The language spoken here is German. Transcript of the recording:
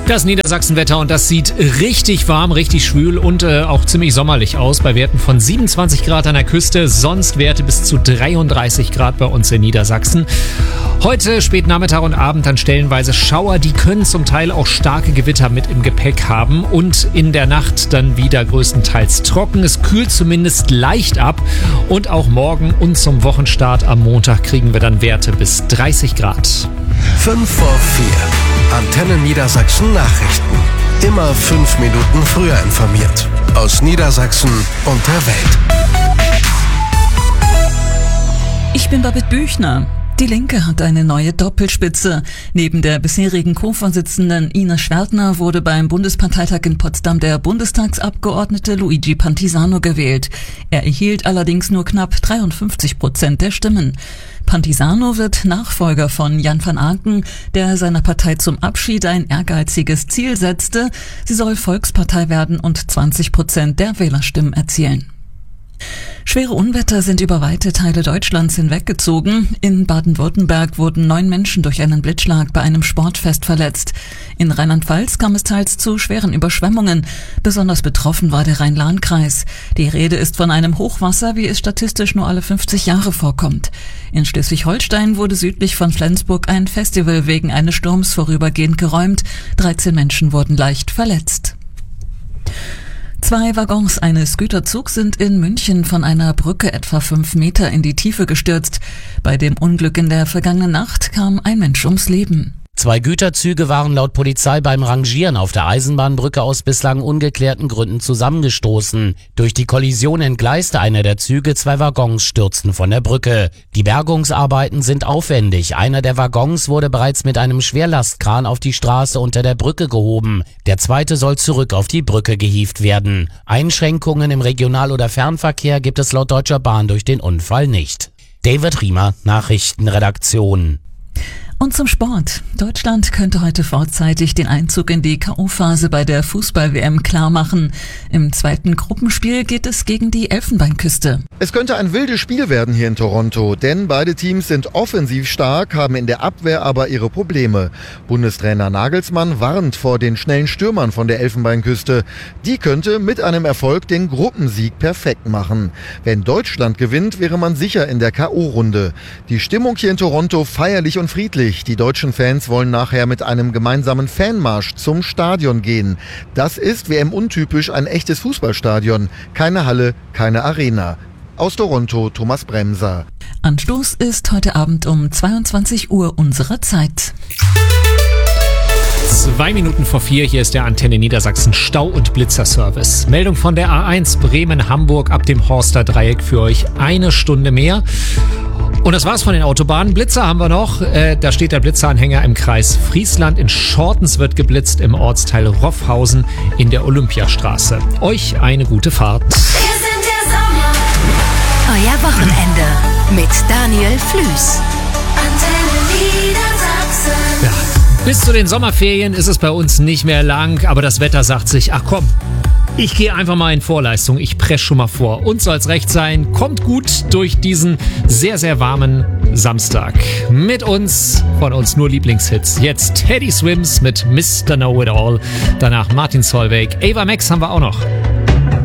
Das Niedersachsenwetter und das sieht richtig warm, richtig schwül und auch ziemlich sommerlich aus bei Werten von 27 Grad an der Küste, sonst Werte bis zu 33 Grad bei uns in Niedersachsen. Heute, spät Nachmittag und Abend, dann stellenweise Schauer, die können zum Teil auch starke Gewitter mit im Gepäck haben und in der Nacht dann wieder größtenteils trocken. Es kühlt zumindest leicht ab und auch morgen und zum Wochenstart am Montag kriegen wir dann Werte bis 30 Grad. 5 vor 4. Antenne Niedersachsen Nachrichten. Immer 5 Minuten früher informiert. Aus Niedersachsen und der Welt. Ich bin Babette Büchner. Die Linke hat eine neue Doppelspitze. Neben der bisherigen Co-Vorsitzenden Ines Schwertner wurde beim Bundesparteitag in Potsdam der Bundestagsabgeordnete Luigi Pantisano gewählt. Er erhielt allerdings nur knapp 53% der Stimmen. Pantisano wird Nachfolger von Jan van Aken, der seiner Partei zum Abschied ein ehrgeiziges Ziel setzte. Sie soll Volkspartei werden und 20% der Wählerstimmen erzielen. Schwere Unwetter sind über weite Teile Deutschlands hinweggezogen. In Baden-Württemberg wurden 9 Menschen durch einen Blitzschlag bei einem Sportfest verletzt. In Rheinland-Pfalz kam es teils zu schweren Überschwemmungen. Besonders betroffen war der Rhein-Lahn-Kreis. Die Rede ist von einem Hochwasser, wie es statistisch nur alle 50 Jahre vorkommt. In Schleswig-Holstein wurde südlich von Flensburg ein Festival wegen eines Sturms vorübergehend geräumt. 13 Menschen wurden leicht verletzt. 2 Waggons eines Güterzugs sind in München von einer Brücke etwa 5 Meter in die Tiefe gestürzt. Bei dem Unglück in der vergangenen Nacht kam ein Mensch ums Leben. 2 Güterzüge waren laut Polizei beim Rangieren auf der Eisenbahnbrücke aus bislang ungeklärten Gründen zusammengestoßen. Durch die Kollision entgleiste einer der Züge, 2 Waggons stürzten von der Brücke. Die Bergungsarbeiten sind aufwendig. Einer der Waggons wurde bereits mit einem Schwerlastkran auf die Straße unter der Brücke gehoben. Der zweite soll zurück auf die Brücke gehievt werden. Einschränkungen im Regional- oder Fernverkehr gibt es laut Deutscher Bahn durch den Unfall nicht. David Riemer, Nachrichtenredaktion. Und zum Sport. Deutschland könnte heute vorzeitig den Einzug in die K.O.-Phase bei der Fußball-WM klarmachen. Im zweiten Gruppenspiel geht es gegen die Elfenbeinküste. Es könnte ein wildes Spiel werden hier in Toronto, denn beide Teams sind offensiv stark, haben in der Abwehr aber ihre Probleme. Bundestrainer Nagelsmann warnt vor den schnellen Stürmern von der Elfenbeinküste. Die könnte mit einem Erfolg den Gruppensieg perfekt machen. Wenn Deutschland gewinnt, wäre man sicher in der K.O.-Runde. Die Stimmung hier in Toronto feierlich und friedlich. Die deutschen Fans wollen nachher mit einem gemeinsamen Fanmarsch zum Stadion gehen. Das ist WM-untypisch ein echtes Fußballstadion. Keine Halle, keine Arena. Aus Toronto, Thomas Bremser. Anstoß ist heute Abend um 22 Uhr unserer Zeit. 2 Minuten vor 4, hier ist der Antenne Niedersachsen Stau- und Blitzerservice. Meldung von der A1 Bremen-Hamburg ab dem Horster Dreieck für euch 1 Stunde mehr. Und das war's von den Autobahnen. Blitzer haben wir noch. Da steht der Blitzeranhänger im Kreis Friesland. In Schortens wird geblitzt, im Ortsteil Roffhausen in der Olympiastraße. Euch eine gute Fahrt. Wir sind der Sommer. Euer Wochenende mit Daniel Flüß. Antenne Niedersachsen. Ja, bis zu den Sommerferien ist es bei uns nicht mehr lang, aber das Wetter sagt sich, ach komm, ich gehe einfach mal in Vorleistung, ich presse schon mal vor. Uns soll's recht sein, kommt gut durch diesen sehr, sehr warmen Samstag. Mit uns, von uns nur Lieblingshits. Jetzt Teddy Swims mit Mr. Know-It-All, danach Martin Solveig, Ava Max haben wir auch noch.